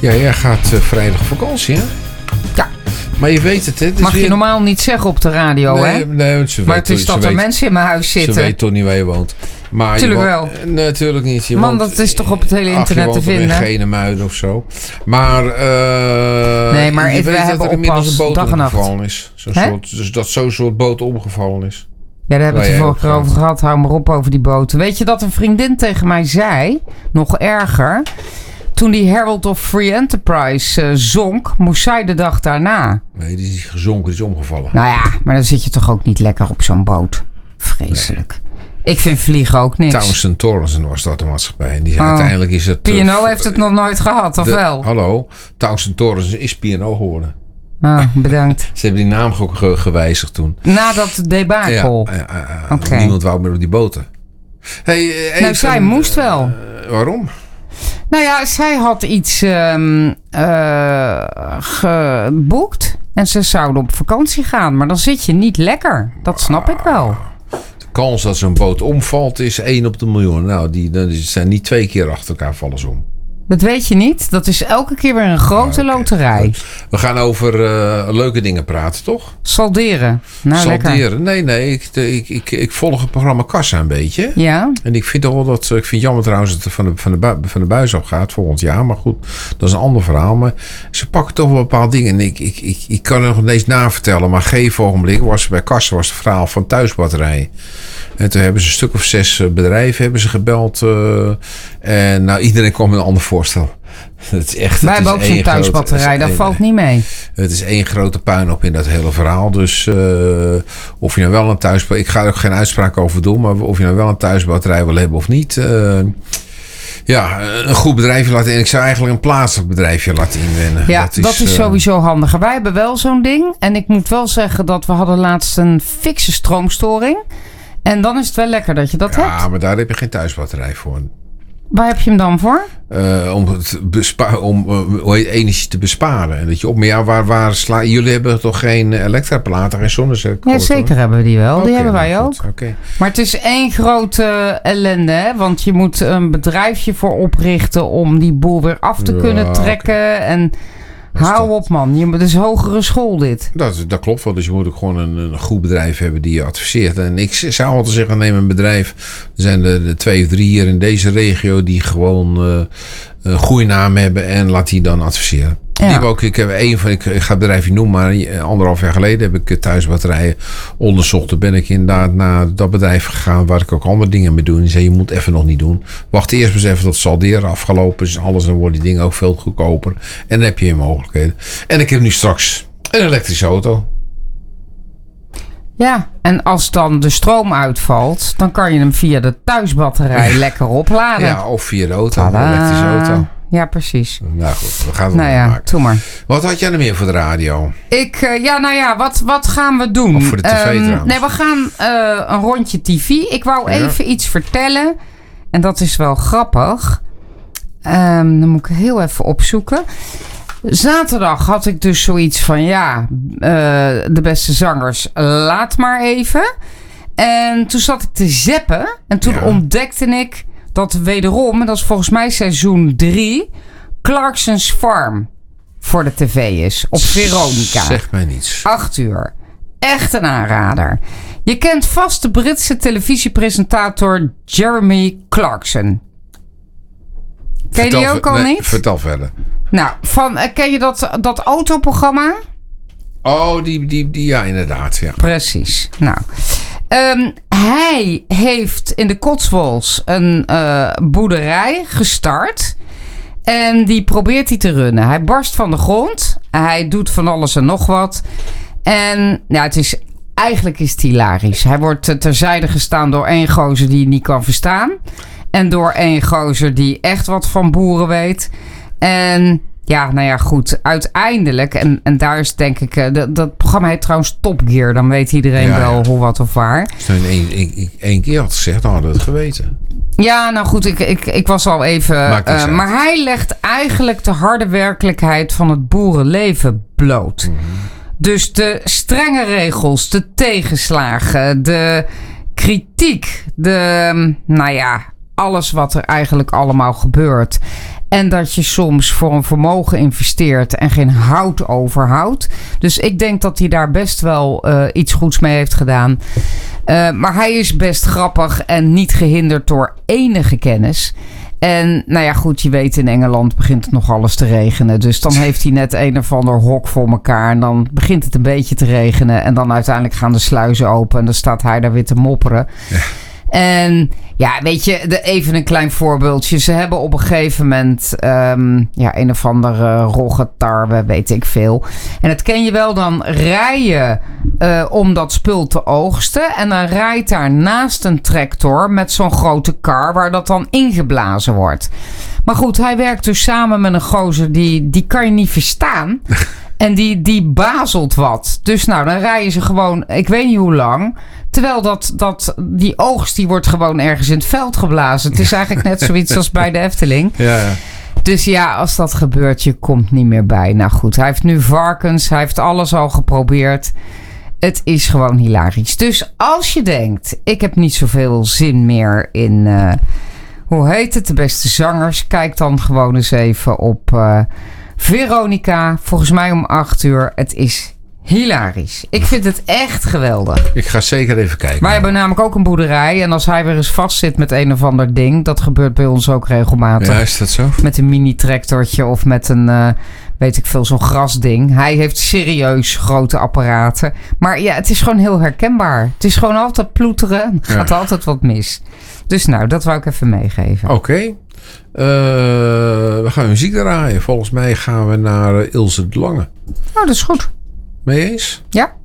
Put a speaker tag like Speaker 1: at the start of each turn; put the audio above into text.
Speaker 1: Ja, jij gaat vrijdag op vakantie, hè?
Speaker 2: Ja.
Speaker 1: Maar je weet het, hè?
Speaker 2: Mag je normaal niet zeggen op de radio, hè?
Speaker 1: Nee,
Speaker 2: maar het is dat er mensen in mijn huis zitten.
Speaker 1: Ze weet toch niet waar je woont.
Speaker 2: Tuurlijk wel.
Speaker 1: Nee, natuurlijk niet.
Speaker 2: Dat is toch op het hele internet te vinden?
Speaker 1: Je woont in Genemuiden of zo. Maar,
Speaker 2: nee, maar we hebben
Speaker 1: inmiddels een boot
Speaker 2: dag en
Speaker 1: omgevallen is. Dus dat zo'n soort boot omgevallen is.
Speaker 2: Ja, daar hebben we het de vorige keer over gehad. Hou maar op over die boten. Weet je dat een vriendin tegen mij zei, nog erger, toen die Herald of Free Enterprise zonk, moest zij de dag daarna.
Speaker 1: Nee, die is niet gezonken, die is omgevallen.
Speaker 2: Nou ja, maar dan zit je toch ook niet lekker op zo'n boot. Vreselijk. Nee. Ik vind vliegen ook niks.
Speaker 1: Townsend Torrensen was dat de maatschappij. En die uiteindelijk is het...
Speaker 2: P&O heeft het nog nooit gehad, of wel?
Speaker 1: Hallo, Townsend Torrensen is P&O geworden.
Speaker 2: Bedankt.
Speaker 1: Ze hebben die naam ook gewijzigd toen.
Speaker 2: Na dat debakel?
Speaker 1: Okay. Niemand wou meer op die boten.
Speaker 2: Zij moest wel.
Speaker 1: Waarom?
Speaker 2: Nou ja, zij had iets geboekt. En ze zouden op vakantie gaan. Maar dan zit je niet lekker. Dat snap ik wel.
Speaker 1: De kans dat zo'n boot omvalt is 1 op de miljoen. Nou, die zijn niet 2 keer achter elkaar vallen ze om.
Speaker 2: Dat weet je niet. Dat is elke keer weer een grote loterij.
Speaker 1: We gaan over leuke dingen praten, toch?
Speaker 2: Salderen. Nou,
Speaker 1: Salderen. Lekker. Nee. Ik volg het programma Kassa een beetje.
Speaker 2: Ja.
Speaker 1: En ik vind toch wel dat... Ik vind jammer trouwens dat het van de buis afgaat volgend jaar. Maar goed, dat is een ander verhaal. Maar ze pakken toch wel bepaalde dingen. En ik kan er nog ineens navertellen. Maar geen ogenblik was bij Kassa was het verhaal van thuisbatterijen. En toen hebben ze een stuk of 6 bedrijven gebeld. En nou, iedereen kwam met een ander voorstel. Het is echt,
Speaker 2: wij hebben ook zo'n thuisbatterij, dat valt niet mee.
Speaker 1: Het is één grote puinhoop in dat hele verhaal. Dus of je nou wel een thuisbatterij... Ik ga er ook geen uitspraak over doen. Maar of je nou wel een thuisbatterij wil hebben of niet... een goed bedrijfje laten in. Ik zou eigenlijk een plaatselijk bedrijfje laten inwennen.
Speaker 2: Ja, dat is sowieso handiger. Wij hebben wel zo'n ding. En ik moet wel zeggen dat we hadden laatst een fikse stroomstoring. En dan is het wel lekker dat je dat hebt.
Speaker 1: Ja, maar daar heb je geen thuisbatterij voor.
Speaker 2: Waar heb je hem dan voor?
Speaker 1: Om energie te besparen. En dat je op, maar ja, jullie hebben toch geen elektraplaten, geen zonnecel?
Speaker 2: Ja, zeker hebben we die wel. Die hebben wij ook.
Speaker 1: Okay.
Speaker 2: Maar het is één grote ellende, hè? Want je moet een bedrijfje voor oprichten om die boel weer af te kunnen trekken. Okay. En hou op, man. Het is hogere school, dit.
Speaker 1: Dat klopt wel. Dus je moet ook gewoon een goed bedrijf hebben die je adviseert. En ik zou altijd zeggen, neem een bedrijf. Er zijn er 2 of 3 hier in deze regio die gewoon een goede naam hebben. En laat die dan adviseren. Ja. Ik ga het bedrijf niet noemen, maar 1,5 jaar geleden heb ik thuisbatterijen onderzocht. Toen ben ik inderdaad naar dat bedrijf gegaan waar ik ook andere dingen mee doe. En die zei, je moet even nog niet doen. Wacht eerst eens even tot het salderen afgelopen is. Alles, dan worden die dingen ook veel goedkoper. En dan heb je mogelijkheden. En ik heb nu straks een elektrische auto.
Speaker 2: Ja, en als dan de stroom uitvalt, dan kan je hem via de thuisbatterij lekker opladen.
Speaker 1: Ja, of via de auto, de elektrische auto.
Speaker 2: Ja, precies.
Speaker 1: Nou goed, we gaan het maken.
Speaker 2: Doe maar.
Speaker 1: Wat had jij er meer voor de radio?
Speaker 2: Wat gaan we doen?
Speaker 1: Of voor de tv trouwens?
Speaker 2: Nee, we gaan een rondje tv. Ik wou even iets vertellen. En dat is wel grappig. Dan moet ik heel even opzoeken. Zaterdag had ik dus zoiets van... de beste zangers, laat maar even. En toen zat ik te zappen. En toen ontdekte ik... dat wederom, en dat is volgens mij seizoen 3... Clarkson's Farm voor de tv is. Op Veronica.
Speaker 1: Zeg mij niets.
Speaker 2: 8 uur. Echt een aanrader. Je kent vast de Britse televisiepresentator Jeremy Clarkson. Ken je die ook al niet?
Speaker 1: Vertel verder.
Speaker 2: Nou, ken je dat autoprogramma?
Speaker 1: Oh, die ja, inderdaad. Ja.
Speaker 2: Precies. Nou... hij heeft in de Cotswolds een boerderij gestart. En die probeert hij te runnen. Hij barst van de grond. Hij doet van alles en nog wat. En eigenlijk is het hilarisch. Hij wordt terzijde gestaan door 1 gozer die je niet kan verstaan. En door 1 gozer die echt wat van boeren weet. En... ja, goed. Uiteindelijk, en daar is denk ik... dat programma heet trouwens Top Gear. Dan weet iedereen wel hoe, wat of waar.
Speaker 1: Als je 1 keer had gezegd, dan hadden we het geweten.
Speaker 2: Ja, nou goed, ik was al even... maar hij legt eigenlijk de harde werkelijkheid van het boerenleven bloot. Mm-hmm. Dus de strenge regels, de tegenslagen, de kritiek, alles wat er eigenlijk allemaal gebeurt. En dat je soms voor een vermogen investeert en geen hout overhoudt. Dus ik denk dat hij daar best wel iets goeds mee heeft gedaan. Maar hij is best grappig en niet gehinderd door enige kennis. En nou ja, goed, je weet, in Engeland begint het nog alles te regenen. Dus dan heeft hij net een of ander hok voor elkaar. En dan begint het een beetje te regenen. En dan uiteindelijk gaan de sluizen open. En dan staat hij daar weer te mopperen. Ja. En ja, weet je, even een klein voorbeeldje. Ze hebben op een gegeven moment een of andere roggetarwe, weet ik veel. En dat ken je wel, dan rij je om dat spul te oogsten. En dan rijdt daar naast een tractor met zo'n grote kar waar dat dan ingeblazen wordt. Maar goed, hij werkt dus samen met een gozer die kan je niet verstaan. En die bazelt wat. Dus nou, dan rijden ze gewoon, ik weet niet hoe lang. Terwijl die oogst, die wordt gewoon ergens in het veld geblazen. Het is eigenlijk net zoiets als bij de Efteling. Ja. Dus ja, als dat gebeurt, je komt niet meer bij. Nou goed, hij heeft nu varkens. Hij heeft alles al geprobeerd. Het is gewoon hilarisch. Dus als je denkt, ik heb niet zoveel zin meer in... hoe heet het? De beste zangers. Kijk dan gewoon eens even op Veronica. Volgens mij om 8:00. Het is hilarisch. Ik vind het echt geweldig.
Speaker 1: Ik ga zeker even kijken.
Speaker 2: Wij hebben namelijk ook een boerderij. En als hij weer eens vast zit met een of ander ding. Dat gebeurt bij ons ook regelmatig.
Speaker 1: Ja, is dat zo?
Speaker 2: Met een mini-tractortje of met een, weet ik veel, zo'n grasding. Hij heeft serieus grote apparaten. Maar ja, het is gewoon heel herkenbaar. Het is gewoon altijd ploeteren. Er gaat altijd wat mis. Dus nou, dat wou ik even meegeven.
Speaker 1: Oké. We gaan muziek draaien. Volgens mij gaan we naar Ilse de Lange.
Speaker 2: Oh, dat is goed.
Speaker 1: Mee eens?
Speaker 2: Ja.